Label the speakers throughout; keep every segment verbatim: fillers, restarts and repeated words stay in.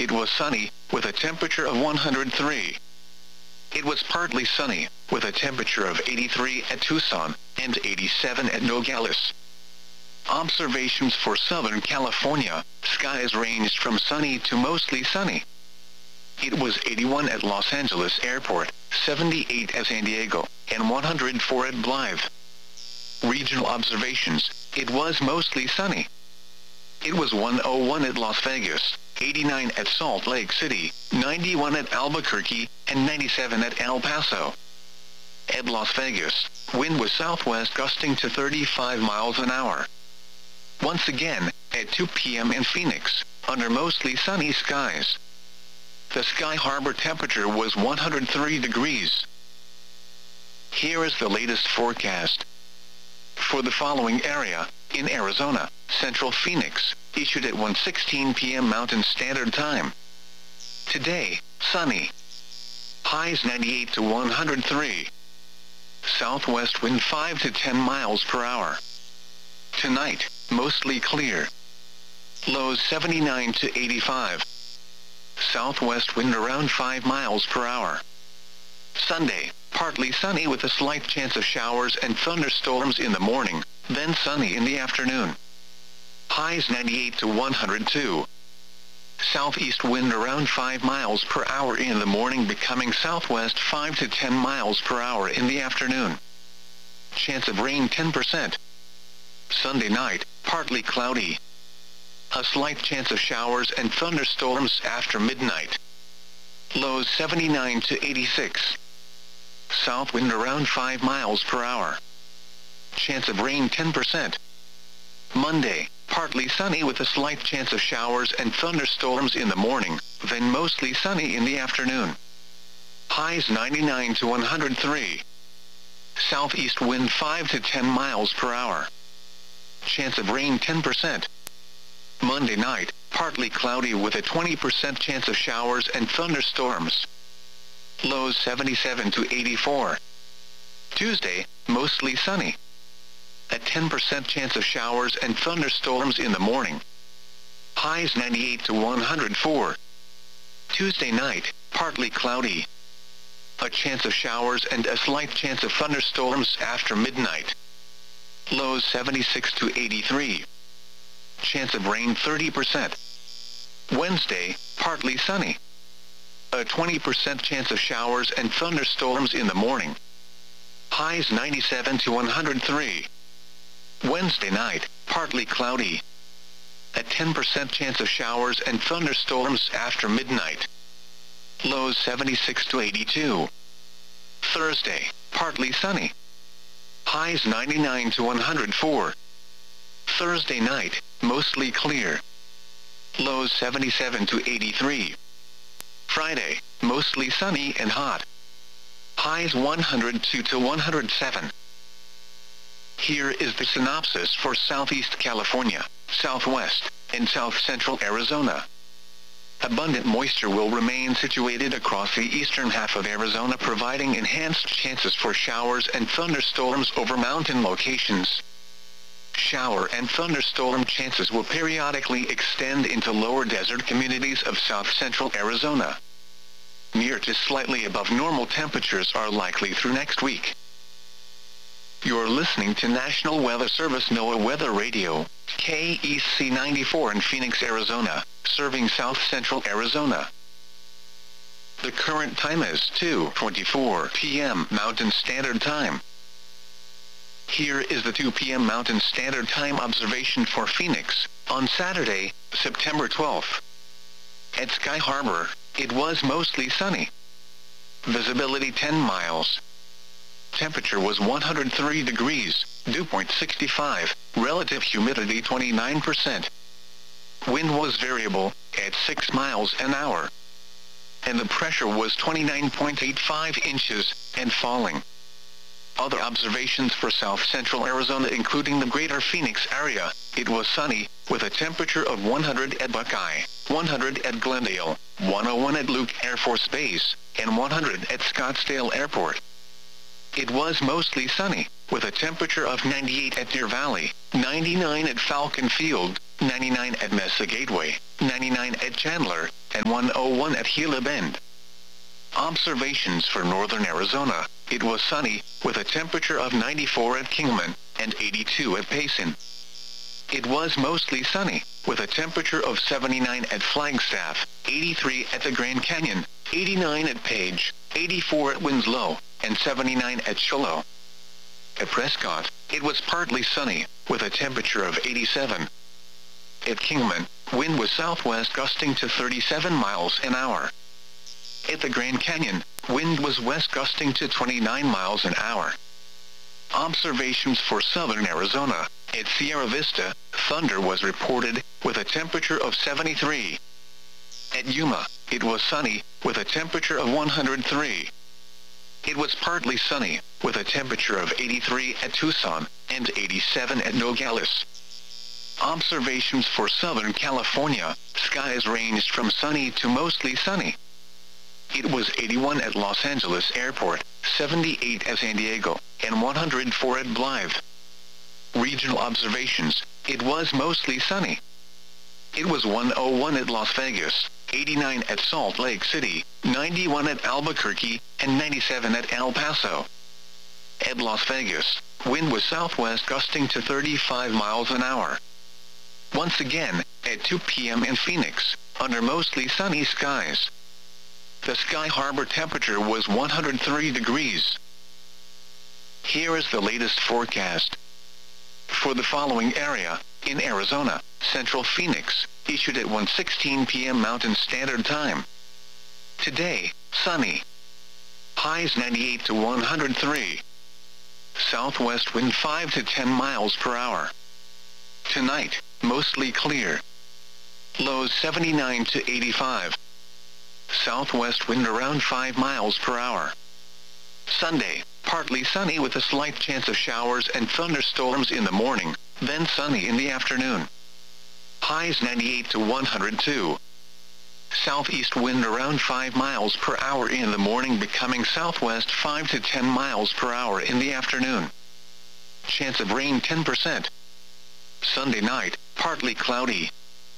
Speaker 1: it was sunny, with a temperature of one hundred three. It was partly sunny, with a temperature of eighty-three at Tucson, and eighty-seven at Nogales. Observations for Southern California, skies ranged from sunny to mostly sunny. It was eighty-one at Los Angeles Airport, seventy-eight at San Diego, and one hundred four at Blythe. Regional observations, it was mostly sunny. It was one oh one at Las Vegas, eighty-nine at Salt Lake City, ninety-one at Albuquerque, and ninety-seven at El Paso. At Las Vegas, wind was southwest gusting to thirty-five miles an hour. Once again, at two p m in Phoenix, under mostly sunny skies. The Sky Harbor temperature was one hundred three degrees. Here is the latest forecast. For the following area, in Arizona, Central Phoenix, issued at one sixteen p m Mountain Standard Time. Today, sunny. Highs ninety-eight to one hundred three. Southwest wind five to ten miles per hour. Tonight, mostly clear. Lows seventy-nine to eighty-five. Southwest wind around five miles per hour. Sunday, partly sunny with a slight chance of showers and thunderstorms in the morning, then sunny in the afternoon. Highs ninety-eight to one hundred two. Southeast wind around five miles per hour in the morning, becoming southwest five to ten miles per hour in the afternoon. Chance of rain ten percent. Sunday night, partly cloudy. A slight chance of showers and thunderstorms after midnight. Lows seventy-nine to eighty-six. South wind around five miles per hour. Chance of rain ten percent. Monday, partly sunny with a slight chance of showers and thunderstorms in the morning, then mostly sunny in the afternoon. Highs ninety-nine to one hundred three. Southeast wind five to ten miles per hour. Chance of rain ten percent. Monday night, partly cloudy with a twenty percent chance of showers and thunderstorms. Lows seventy-seven to eighty-four. Tuesday, mostly sunny. A ten percent chance of showers and thunderstorms in the morning. Highs ninety-eight to one hundred four. Tuesday night, partly cloudy. A chance of showers and a slight chance of thunderstorms after midnight. Lows seventy-six to eighty-three. Chance of rain thirty percent. Wednesday, partly sunny. A twenty percent chance of showers and thunderstorms in the morning. Highs ninety-seven to one hundred three. Wednesday night, partly cloudy. A ten percent chance of showers and thunderstorms after midnight. Lows seventy-six to eighty-two. Thursday, partly sunny. Highs ninety-nine to one hundred four. Thursday night, mostly clear. Lows seventy-seven to eighty-three. Friday, mostly sunny and hot. Highs one hundred two to one hundred seven. Here is the synopsis for Southeast California, Southwest, and South Central Arizona. Abundant moisture will remain situated across the eastern half of Arizona, providing enhanced chances for showers and thunderstorms over mountain locations. Shower and thunderstorm chances will periodically extend into lower desert communities of south central Arizona. Near to slightly above normal temperatures are likely through next week. You're listening to National Weather Service NOAA Weather Radio, K E C ninety-four in Phoenix, Arizona, serving south central Arizona. The current time is two twenty-four p m Mountain Standard Time. Here is the two p m Mountain Standard Time observation for Phoenix, on Saturday, September twelfth. At Sky Harbor, it was mostly sunny. Visibility ten miles. Temperature was one hundred three degrees, dew point sixty-five, relative humidity twenty-nine percent. Wind was variable, at six miles an hour. And the pressure was twenty-nine point eight five inches, and falling. Other observations for south central Arizona, including the greater Phoenix area, it was sunny, with a temperature of one hundred at Buckeye, one hundred at Glendale, one oh one at Luke Air Force Base, and one hundred at Scottsdale Airport. It was mostly sunny, with a temperature of ninety-eight at Deer Valley, ninety-nine at Falcon Field, ninety-nine at Mesa Gateway, ninety-nine at Chandler, and one oh one at Gila Bend. Observations for northern Arizona. It was sunny, with a temperature of ninety-four at Kingman, and eighty-two at Payson. It was mostly sunny, with a temperature of seventy-nine at Flagstaff, eighty-three at the Grand Canyon, eighty-nine at Page, eighty-four at Winslow, and seventy-nine at Shiloh. At Prescott, it was partly sunny, with a temperature of eighty-seven. At Kingman, wind was southwest gusting to thirty-seven miles an hour. At the Grand Canyon, wind was west gusting to twenty-nine miles an hour. Observations for southern Arizona. At Sierra Vista, thunder was reported, with a temperature of seventy-three. At Yuma, it was sunny, with a temperature of one hundred three. It was partly sunny, with a temperature of eighty-three at Tucson, and eighty-seven at Nogales. Observations for Southern California. Skies ranged from sunny to mostly sunny. It was eighty-one at Los Angeles Airport, seventy-eight at San Diego, and one hundred four at Blythe. Regional observations. It was mostly sunny. It was one oh one at Las Vegas, eighty-nine at Salt Lake City, ninety-one at Albuquerque, and ninety-seven at El Paso. At Las Vegas, wind was southwest gusting to thirty-five miles an hour. Once again, at two p m in Phoenix, under mostly sunny skies. The Sky Harbor temperature was one hundred three degrees. Here is the latest forecast. For the following area, in Arizona, Central Phoenix, issued at one sixteen p m Mountain Standard Time. Today, sunny. Highs ninety-eight to one hundred three. Southwest wind five to ten miles per hour. Tonight, mostly clear. Lows seventy-nine to eighty-five. Southwest wind around five miles per hour. Sunday, partly sunny with a slight chance of showers and thunderstorms in the morning, then sunny in the afternoon. Highs ninety-eight to one hundred two. Southeast wind around five miles per hour in the morning, becoming southwest five to ten miles per hour in the afternoon. Chance of rain ten percent. Sunday night, partly cloudy.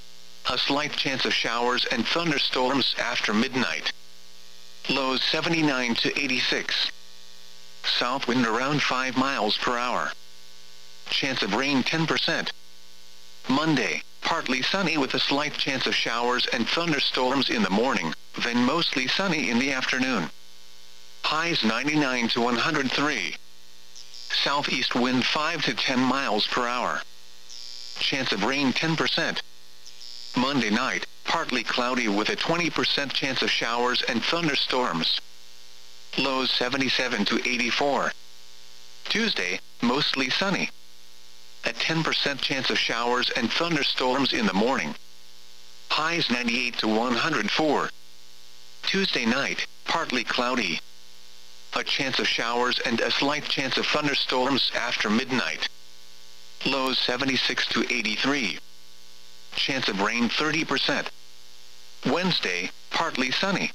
Speaker 1: A slight chance of showers and thunderstorms after midnight. Lows seventy-nine to eighty-six. South wind around five miles per hour. Chance of rain ten percent. Monday, partly sunny with a slight chance of showers and thunderstorms in the morning, then mostly sunny in the afternoon. Highs ninety-nine to one hundred three. Southeast wind five to ten miles per hour. Chance of rain ten percent. Monday night, partly cloudy with a twenty percent chance of showers and thunderstorms. Lows seventy-seven to eighty-four. Tuesday, mostly sunny. A ten percent chance of showers and thunderstorms in the morning. Highs ninety-eight to one hundred four. Tuesday night, partly cloudy. A chance of showers and a slight chance of thunderstorms after midnight. Lows seventy-six to eighty-three. Chance of rain thirty percent. Wednesday, partly sunny.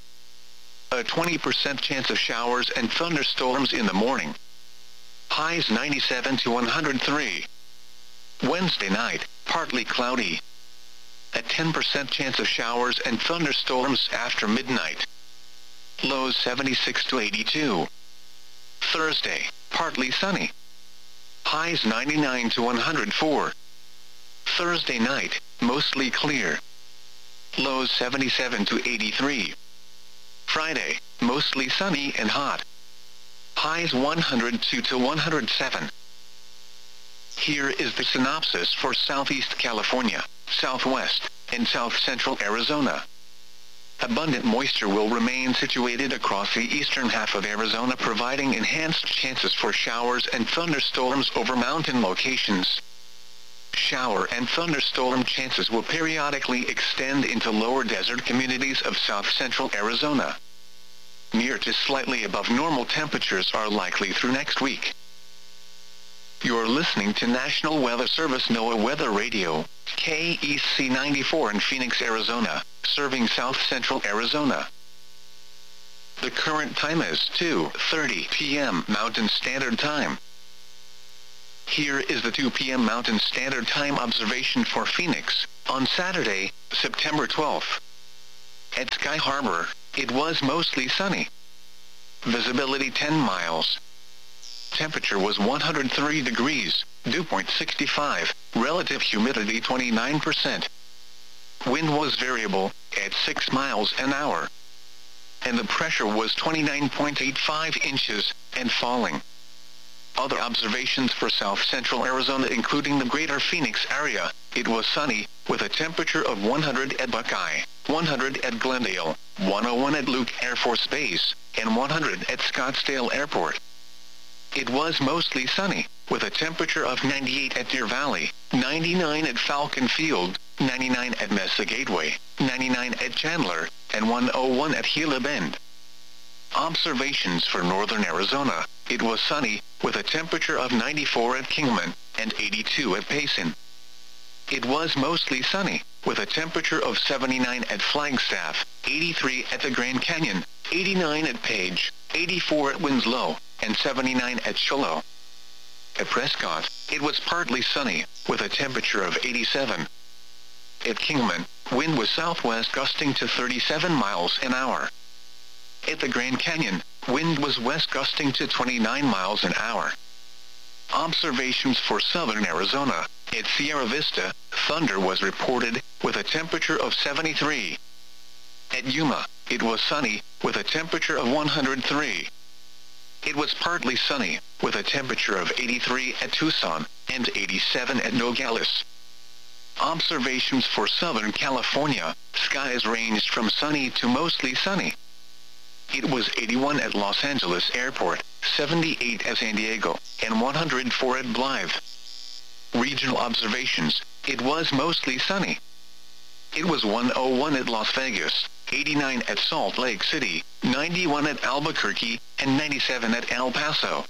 Speaker 1: A twenty percent chance of showers and thunderstorms in the morning. Highs ninety-seven to one hundred three. Wednesday night, partly cloudy. A ten percent chance of showers and thunderstorms after midnight. Lows seventy-six to eighty-two. Thursday, partly sunny. Highs ninety-nine to one hundred four. Thursday night, mostly clear. Lows seventy-seven to eighty-three. Friday, mostly sunny and hot. Highs one hundred two to one hundred seven. Here is the synopsis for Southeast California, Southwest, and South Central Arizona. Abundant moisture will remain situated across the eastern half of Arizona, providing enhanced chances for showers and thunderstorms over mountain locations. Shower and thunderstorm chances will periodically extend into lower desert communities of south central Arizona. Near to slightly above normal temperatures are likely through next week. You're listening to National Weather Service NOAA Weather Radio, K E C ninety-four in Phoenix, Arizona, serving south central Arizona. The current time is two thirty p m Mountain Standard Time. Here is the two p m Mountain Standard Time observation for Phoenix, on Saturday, September twelfth. At Sky Harbor, it was mostly sunny. Visibility ten miles. Temperature was one hundred three degrees, dew point sixty-five, relative humidity twenty-nine percent. Wind was variable, at six miles an hour. And the pressure was twenty-nine point eight five inches, and falling. Other observations for south-central Arizona including the greater Phoenix area, it was sunny, with a temperature of one hundred at Buckeye, one hundred at Glendale, one oh one at Luke Air Force Base, and one hundred at Scottsdale Airport. It was mostly sunny, with a temperature of ninety-eight at Deer Valley, ninety-nine at Falcon Field, ninety-nine at Mesa Gateway, ninety-nine at Chandler, and one oh one at Gila Bend. Observations for northern Arizona, it was sunny, with a temperature of ninety-four at Kingman, and eighty-two at Payson. It was mostly sunny, with a temperature of seventy-nine at Flagstaff, eighty-three at the Grand Canyon, eighty-nine at Page, eighty-four at Winslow, and seventy-nine at Shiloh. At Prescott, it was partly sunny, with a temperature of eighty-seven. At Kingman, wind was southwest gusting to thirty-seven miles an hour. At the Grand Canyon, wind was west gusting to twenty-nine miles an hour. Observations for southern Arizona, at Sierra Vista, thunder was reported, with a temperature of seventy-three. At Yuma, it was sunny, with a temperature of one hundred three. It was partly sunny, with a temperature of eighty-three at Tucson, and eighty-seven at Nogales. Observations for Southern California, skies ranged from sunny to mostly sunny. It was eighty-one at Los Angeles Airport, seventy-eight at San Diego, and one hundred four at Blythe. Regional observations, it was mostly sunny. It was one oh one at Las Vegas, eighty-nine at Salt Lake City, ninety-one at Albuquerque, and ninety-seven at El Paso.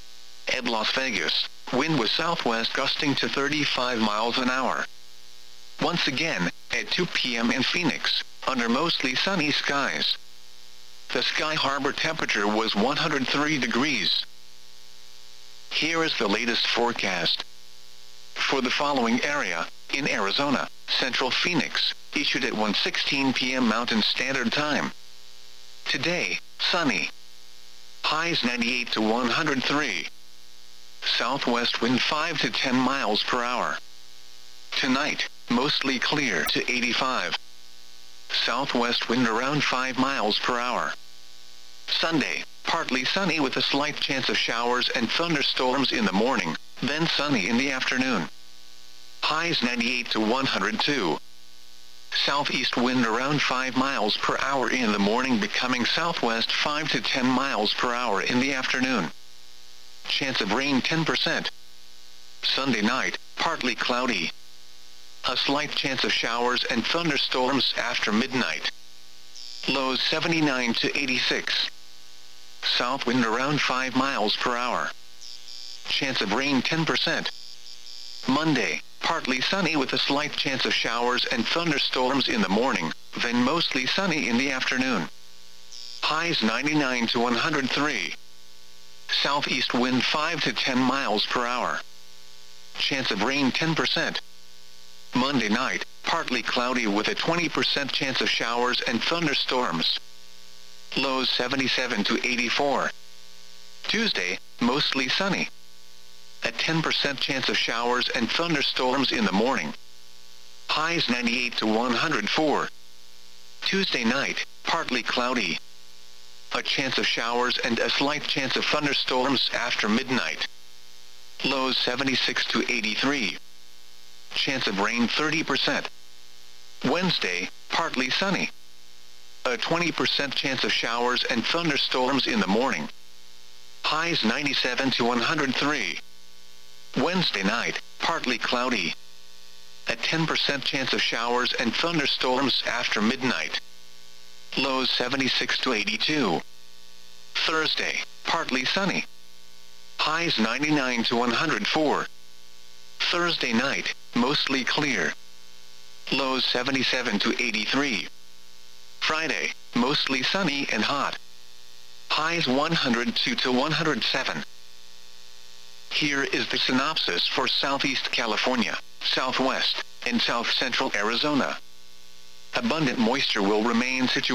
Speaker 1: At Las Vegas, wind was southwest gusting to thirty-five miles an hour. Once again, at two p m in Phoenix, under mostly sunny skies. The Sky Harbor temperature was one hundred three degrees. Here is the latest forecast. For the following area, in Arizona, Central Phoenix, issued at one sixteen p m Mountain Standard Time. Today, sunny. Highs ninety-eight to one hundred three. Southwest wind five to ten miles per hour. Tonight, mostly clear to eighty-five. Southwest wind around five miles per hour. Sunday, partly sunny with a slight chance of showers and thunderstorms in the morning, then sunny in the afternoon. Highs ninety-eight to one hundred two. Southeast wind around five miles per hour in the morning, becoming southwest five to ten miles per hour in the afternoon. Chance of rain ten percent. Sunday night, partly cloudy. A slight chance of showers and thunderstorms after midnight. Lows seventy-nine to eighty-six. South wind around five miles per hour. Chance of rain ten percent. Monday, partly sunny with a slight chance of showers and thunderstorms in the morning, then mostly sunny in the afternoon. Highs ninety-nine to one hundred three. Southeast wind five to ten miles per hour. Chance of rain ten percent. Monday night, partly cloudy with a twenty percent chance of showers and thunderstorms. Lows seventy-seven to eighty-four. Tuesday, mostly sunny. A ten percent chance of showers and thunderstorms in the morning. Highs ninety-eight to one hundred four. Tuesday night, partly cloudy. A chance of showers and a slight chance of thunderstorms after midnight. Lows seventy-six to eighty-three. Chance of rain thirty percent. Wednesday, partly sunny. A twenty percent chance of showers and thunderstorms in the morning. Highs ninety-seven to one hundred three. Wednesday night, partly cloudy. A ten percent chance of showers and thunderstorms after midnight. Lows seventy-six to eighty-two. Thursday, partly sunny. Highs ninety-nine to one hundred four. Thursday night, mostly clear. Lows seventy-seven to eighty-three. Friday, mostly sunny and hot. Highs one hundred two to one hundred seven. Here is the synopsis for Southeast California, Southwest, and South Central Arizona. abundant moisture will remain situated